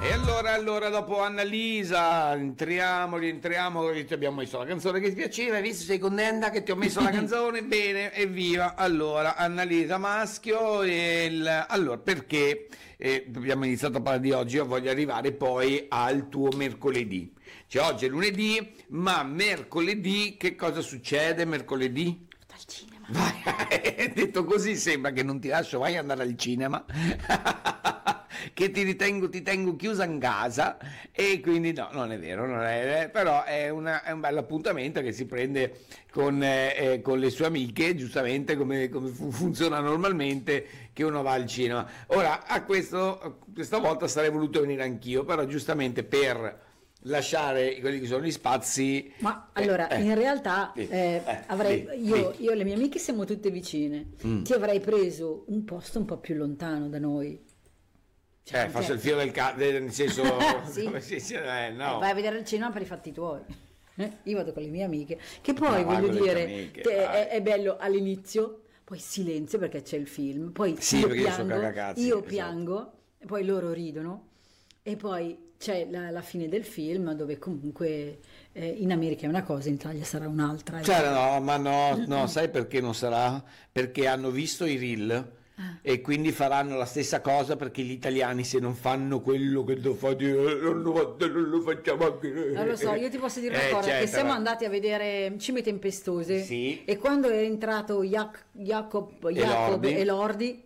E allora, dopo Annalisa, rientriamo, ti abbiamo messo la canzone che ti piaceva, hai visto, sei contenta che ti ho messo la canzone? Bene, evviva. Allora, Annalisa maschio, allora, perché abbiamo iniziato a parlare di oggi, io voglio arrivare poi al tuo mercoledì. Cioè, oggi è lunedì, ma mercoledì, che cosa succede mercoledì? Al cinema. Vai, detto così sembra che non ti lascio mai andare al cinema. Che ti tengo chiusa in casa, e quindi no, non è vero, però è un bello appuntamento che si prende con le sue amiche, giustamente come funziona normalmente che uno va al cinema. Ora, questa volta sarei voluto venire anch'io, però giustamente per lasciare quelli che sono gli spazi. Ma allora, in realtà avrei io e le mie amiche siamo tutte vicine. Ti avrei preso un posto un po' più lontano da noi. Faccio il filo nel senso. Sì. No. Vai a vedere il cinema per i fatti tuoi. Io vado con le mie amiche, che poi No, voglio con le dire amiche, è bello all'inizio, poi silenzio perché c'è il film, poi Sì, io perché sono piango, cagacazzi, io esatto. piango e poi loro ridono, e poi c'è la fine del film dove comunque in America è una cosa, in Italia sarà un'altra. Cioè, no, sai perché non sarà? Perché hanno visto i reel. E quindi faranno la stessa cosa, perché gli italiani, se non fanno quello che devo fare, non lo facciamo anche noi. Non lo so, io ti posso dire una cosa, che siamo andati a vedere Cime Tempestose, sì. E quando è entrato Jacob e Lordi,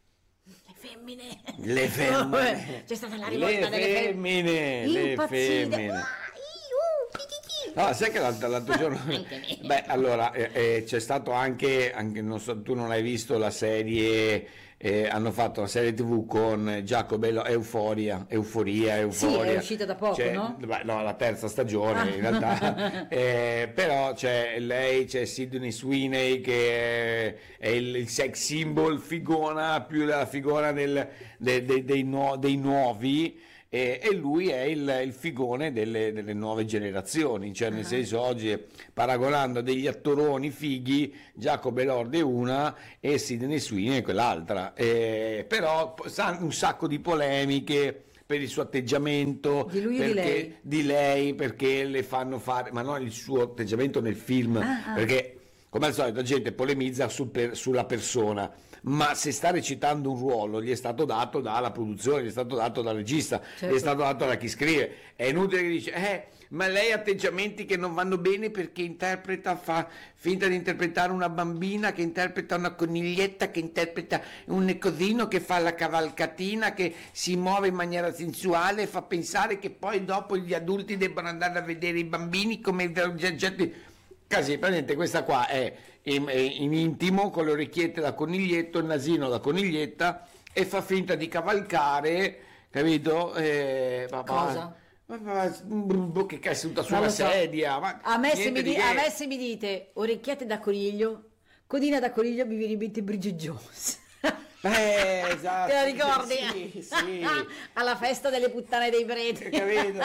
le femmine, c'è stata la rivolta delle femmine, le femmine. No, sai che l'altro giorno, beh, allora c'è stato anche non so, tu non hai visto la serie, hanno fatto una serie TV con Giacobello, Euforia. Sì, è uscita da poco, no? Beh, no, la terza stagione in realtà, però c'è lei, c'è Sydney Sweeney che è il sex symbol, figona, più della figona dei nuovi. E lui è il figone delle nuove generazioni, cioè nel senso, oggi paragonando degli attoroni fighi, Jacob Elordi è una e Sydney Sweeney è quell'altra, però sa un sacco di polemiche per il suo atteggiamento, di lui e di lei, perché le fanno fare, ma non il suo atteggiamento nel film, perché come al solito la gente polemizza sulla persona, ma se sta recitando un ruolo gli è stato dato dalla produzione, gli è stato dato dal regista, certo. Gli è stato dato da chi scrive. È inutile che dice ma lei ha atteggiamenti che non vanno bene perché fa finta di interpretare una bambina, che interpreta una coniglietta, che interpreta un cosino, che fa la cavalcatina, che si muove in maniera sensuale e fa pensare che poi dopo gli adulti debbano andare a vedere i bambini come così. Praticamente questa qua è in intimo, con le orecchiette da coniglietto, il nasino da coniglietta, e fa finta di cavalcare, capito? Cosa? Che è seduta sulla sedia. Ma a me se mi dite orecchiette da coniglio, codina da coniglio, mi viene in mente Bridget Jones. Esatto. Te la ricordi? Sì. Alla festa delle puttane dei preti. Capito?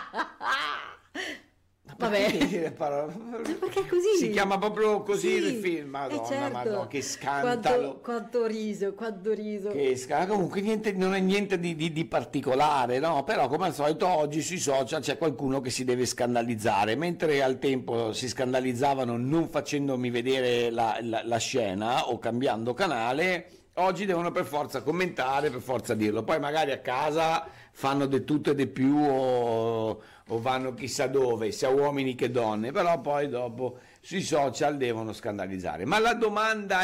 Vabbè, perché così si chiama proprio così, sì, il film. Madonna, certo. Madonna, che scandalo, quanto riso che comunque non è niente di particolare, no? Però come al solito oggi sui social c'è qualcuno che si deve scandalizzare, mentre al tempo si scandalizzavano non facendomi vedere la scena o cambiando canale. Oggi devono per forza commentare, per forza dirlo, poi magari a casa fanno di tutto e di più, o vanno chissà dove, sia uomini che donne, però poi dopo sui social devono scandalizzare. Ma la domanda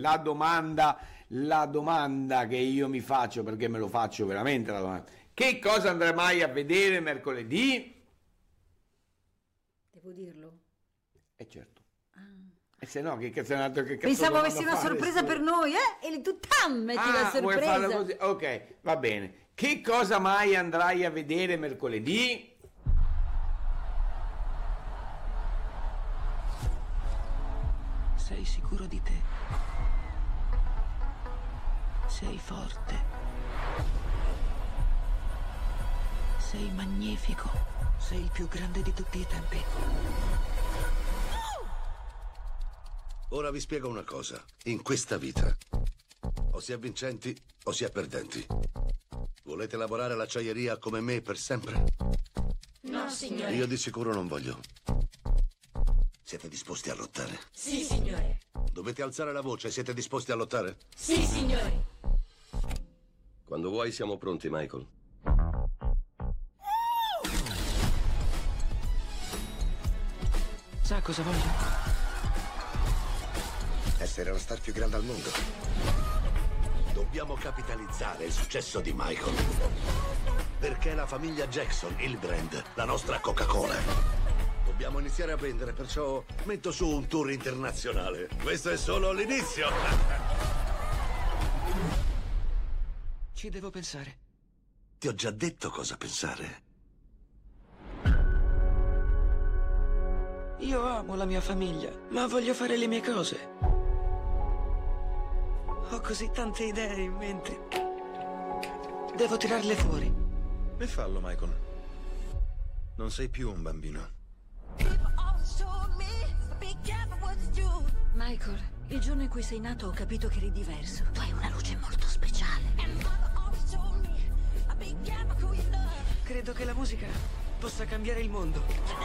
che io mi faccio, perché me lo faccio veramente la domanda: che cosa andrai mai a vedere mercoledì? Devo dirlo? Certo. E se no, che cazzo pensavo avessi una sorpresa per noi, e tu metti la sorpresa. Vuoi farlo così? Ok, va bene. Che cosa mai andrai a vedere mercoledì? Sei sicuro di te? Sei forte? Sei magnifico? Sei il più grande di tutti i tempi? Ora vi spiego una cosa. In questa vita o si è vincenti o si è perdenti. Volete Volete lavorare all'acciaieria come me per sempre? No, signore. Io di sicuro non voglio. Siete disposti a lottare? Sì, signore. Dovete alzare la voce, siete disposti a lottare? Sì, signore. Quando vuoi siamo pronti, Michael. Sa cosa voglio? Essere la star più grande al mondo. Dobbiamo capitalizzare il successo di Michael. Perché è la famiglia Jackson, il brand, la nostra Coca-Cola. Dobbiamo iniziare a vendere, perciò metto su un tour internazionale. Questo è solo l'inizio. Ci devo pensare. Ti ho già detto cosa pensare. Io amo la mia famiglia, ma voglio fare le mie cose. Ho così tante idee in mente. Devo tirarle fuori. E fallo, Michael. Non sei più un bambino. Michael, il giorno in cui sei nato ho capito che eri diverso. Tu hai una luce molto speciale. Credo che la musica possa cambiare il mondo.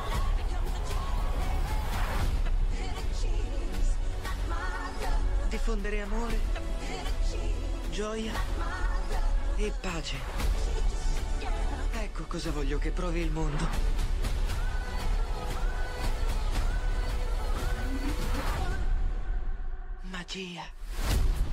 Diffondere amore, gioia e pace. Ecco cosa voglio che provi il mondo. Magia.